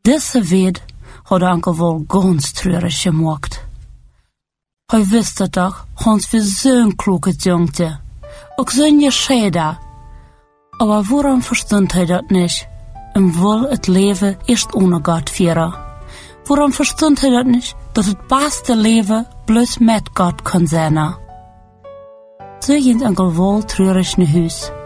Deze weet had Onkel Wol ganz treurig gemaakt. Hij wist het toch, Hans für zo'n kloke jongte. Ook zo'n gescheiden. Aber waarom verstond hij dat niet? En wil het leven eerst ohne Gott vieren? Waarom verstond hij dat niet? Dat het beste leven bloos met Gott kan zijn. Zo ging Onkel Wol treurig naar huis.